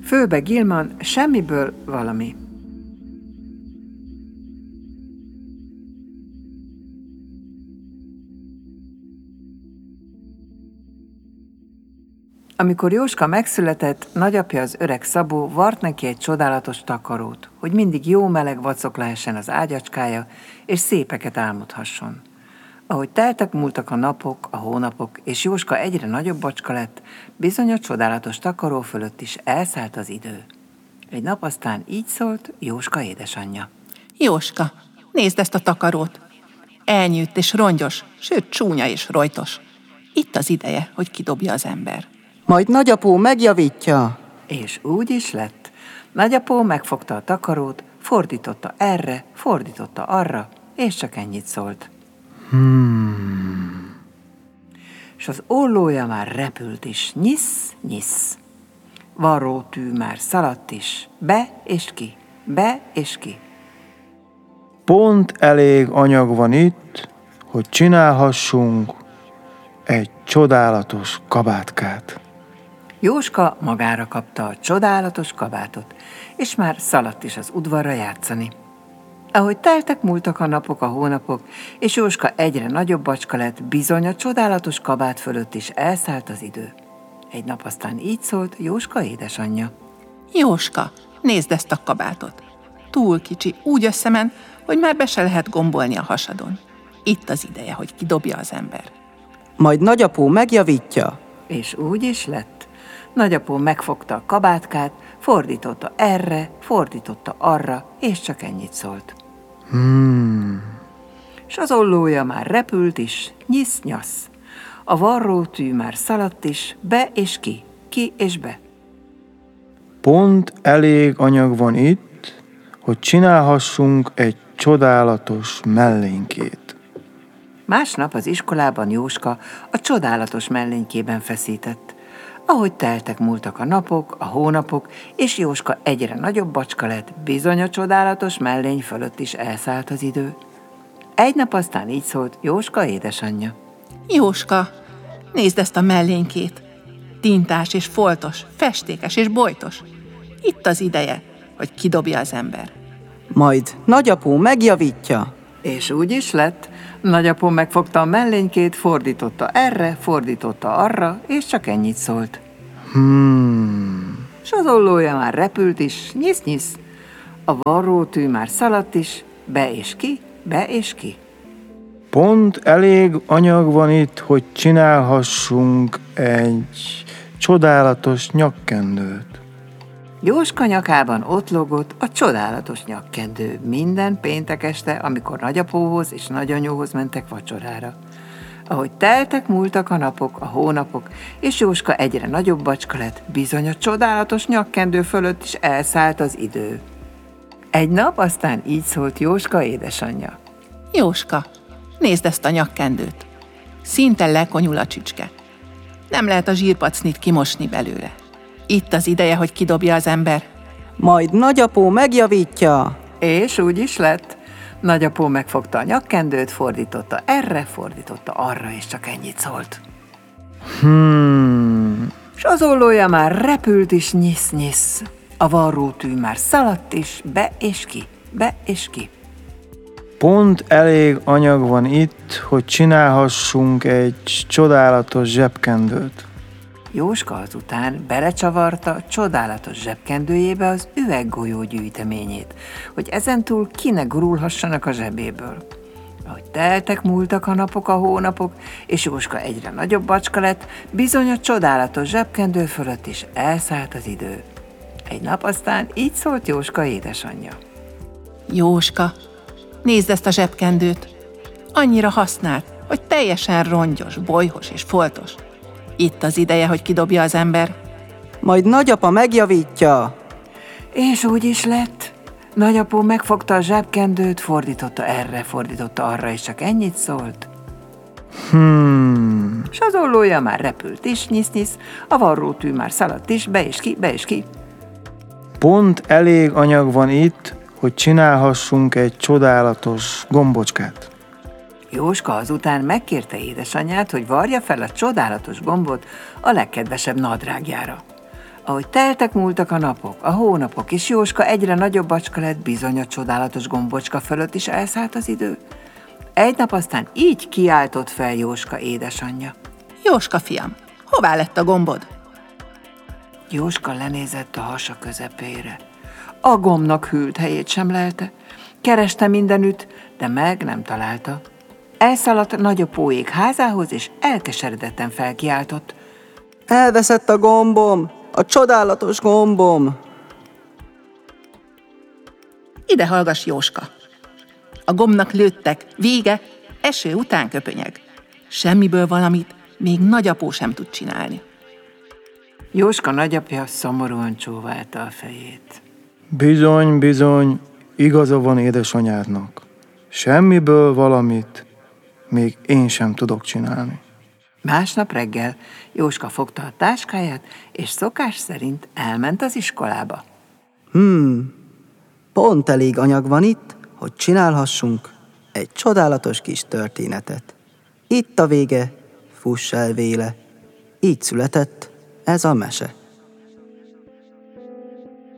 Főbe Gilman, semmiből valami. Amikor Jóska megszületett, nagyapja, az öreg Szabó vart neki egy csodálatos takarót, hogy mindig jó meleg vacok lehessen az ágyacskája, és szépeket álmodhasson. Ahogy teltek múltak a napok, a hónapok, és Jóska egyre nagyobb bacska lett, bizony a csodálatos takaró fölött is elszállt az idő. Egy nap aztán így szólt Jóska édesanyja. Jóska, nézd ezt a takarót! Elnyűtt és rongyos, sőt csúnya és rojtos. Itt az ideje, hogy kidobja az ember. Majd nagyapó megjavítja. És úgy is lett. Nagyapó megfogta a takarót, fordította erre, fordította arra, és csak ennyit szólt. És az ollója már repült is, nyisz, nyisz. Varrótű már szaladt is, be és ki, be és ki. Pont elég anyag van itt, hogy csinálhassunk egy csodálatos kabátkát. Jóska magára kapta a csodálatos kabátot, és már szaladt is az udvarra játszani. Ahogy teltek múltak a napok, a hónapok, és Jóska egyre nagyobb bacska lett, bizony a csodálatos kabát fölött is elszállt az idő. Egy nap aztán így szólt Jóska édesanyja. Jóska, nézd ezt a kabátot! Túl kicsi, úgy összement, hogy már be se lehet gombolni a hasadon. Itt az ideje, hogy kidobja az ember. Majd nagyapó megjavítja. És úgy is lett. Nagyapó megfogta a kabátkát, fordította erre, fordította arra, és csak ennyit szólt. És az ollója már repült is, nyisz-nyasz. A varrótű már szaladt is, be és ki, ki és be. Pont elég anyag van itt, hogy csinálhassunk egy csodálatos mellénykét. Másnap az iskolában Jóska a csodálatos mellénykében feszített. Ahogy teltek múltak a napok, a hónapok, és Jóska egyre nagyobb bacska lett, bizony a csodálatos mellény fölött is elszállt az idő. Egy nap aztán így szólt Jóska édesanyja. Jóska, nézd ezt a mellénykét! Tintás és foltos, festékes és bojtos. Itt az ideje, hogy kidobja az ember. Majd nagyapó megjavítja. És úgy is lett. Nagyapó megfogta a mellénykét, fordította erre, fordította arra, és csak ennyit szólt. És az ollója már repült is, nyisz-nyisz. A varrótű már szaladt is, be és ki, be és ki. Pont elég anyag van itt, hogy csinálhassunk egy csodálatos nyakkendőt. Jóska nyakában ott lógott a csodálatos nyakkendő minden péntek este, amikor nagyapóhoz és nagyanyóhoz mentek vacsorára. Ahogy teltek múltak a napok, a hónapok, és Jóska egyre nagyobb bacska lett, bizony a csodálatos nyakkendő fölött is elszállt az idő. Egy nap aztán így szólt Jóska édesanyja. Jóska, nézd ezt a nyakkendőt! Szinte lekonyul a csücske. Nem lehet a zsírpacnit kimosni belőle. Itt az ideje, hogy kidobja az ember. Majd nagyapó megjavítja. És úgy is lett. Nagyapó megfogta a nyakkendőt, fordította erre, fordította arra, és csak ennyit szólt. És az ollója már repült is, nyisz-nyisz. A varrótű már szaladt is, be és ki, be és ki. Pont elég anyag van itt, hogy csinálhassunk egy csodálatos zsebkendőt. Jóska azután belecsavarta csodálatos zsebkendőjébe az üveggolyó gyűjteményét, hogy ezentúl ki ne gurulhassanak a zsebéből. Ahogy teltek múltak a napok, a hónapok, és Jóska egyre nagyobb bacska lett, bizony a csodálatos zsebkendő fölött is elszállt az idő. Egy nap aztán így szólt Jóska édesanyja. Jóska, nézd ezt a zsebkendőt! Annyira használt, hogy teljesen rongyos, bolyhos és foltos. Itt az ideje, hogy kidobja az ember. Majd nagyapa megjavítja. És úgy is lett. Nagyapó megfogta a zsebkendőt, fordította erre, fordította arra, és csak ennyit szólt. És az ollója már repült is, nyisz-nyisz, a varrótű már szaladt is, be és ki, be és ki. Pont elég anyag van itt, hogy csinálhassunk egy csodálatos gombocskát. Jóska azután megkérte édesanyját, hogy varja fel a csodálatos gombot a legkedvesebb nadrágjára. Ahogy teltek múltak a napok, a hónapok, és Jóska egyre nagyobb bacska lett, bizony a csodálatos gombocska fölött is elszállt az idő. Egy nap aztán így kiáltott fel Jóska édesanyja. Jóska fiam, hová lett a gombod? Jóska lenézett a hasa közepére. A gombnak hűlt helyét sem lelte. Kereste mindenütt, de meg nem találta. Elszaladt nagyapóék házához, és elkeseredetten felkiáltott. Elveszett a gombom, a csodálatos gombom. Ide hallgass, Jóska. A gombnak lőttek, vége, eső után köpönyeg. Semmiből valamit még nagyapó sem tud csinálni. Jóska nagyapja szomorúan csóválta a fejét. Bizony, bizony, igaza van édesanyádnak. Semmiből valamit még én sem tudok csinálni. Másnap reggel Jóska fogta a táskáját, és szokás szerint elment az iskolába. Pont elég anyag van itt, hogy csinálhassunk egy csodálatos kis történetet. Itt a vége, fuss el véle. Így született ez a mese.